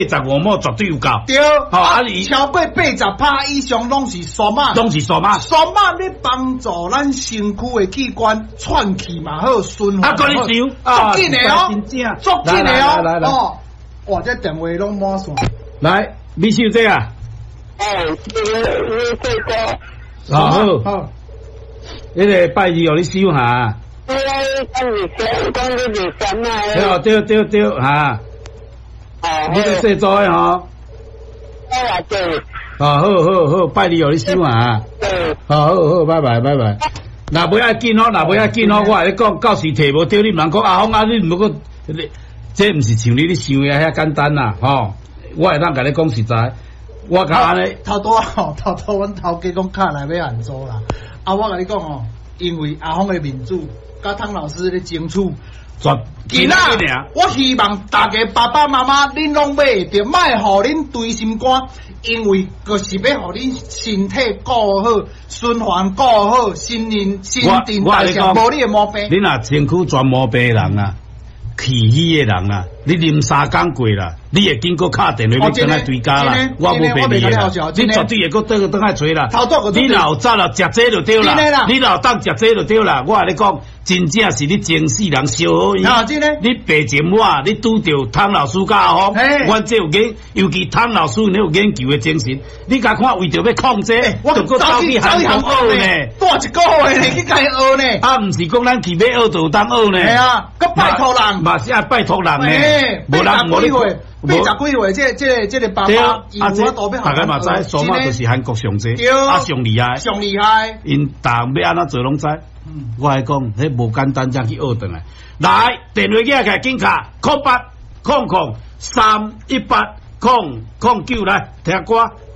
85亩绝对有够。 对，超过80%以上拢是山马， 拢是山马。 山马咧帮助咱身躯的器官串气嘛好，循环。 啊，跟你上，足紧的哦，足紧的哦。 来， 哇，这电话拢满线。 来，你收这啊？ 好， 迄个拜二哦，你收下。对哈。你在细做的吼。好，拜二哦，你收下。好，拜拜。若不要紧哦，我来讲，到时摕无对，你唔通讲阿峰啊，你唔过，这唔是像你想的遐简单啦，吼。我会当甲你讲实在，我甲安尼。 头阮头家讲卡来要安做啦。啊，我甲你讲哦，因为阿峰的民主，甲汤老师咧争取。今仔我希望大家爸爸妈妈恁拢买，着卖互恁堆心肝，因为就是要互恁身体顾好，循环顾好，新陈代谢无你的毛病。 你若身躯全毛病的人啊，气虚的人啊，你啉3工过啦，你会经过敲电话要转来对家啦，我无骗你啦，你绝对会搁倒来找啦。你老早啦，食这就对啦，你老当食这就对啦。我甲你讲。真正是你前世人烧好伊，你白前我，你拄着汤老师甲阿峰，阮这有研，尤其汤老师你有研究的精神，你甲看为着要控制，我就走去韩国学呢， 带一个月呢去甲伊学呢， 啊，毋是讲咱去要学就当学呢， 系啊，佮拜托人， 嘛是爱拜托人呢，无人无你会。 80几岁，这个爸爸， 大家嘛知，山马就是韩国上济，上厉害，因当要安怎做拢知。我来讲，迄无简单，才去学转来。来，电话机来紧卡，0800318009来听歌。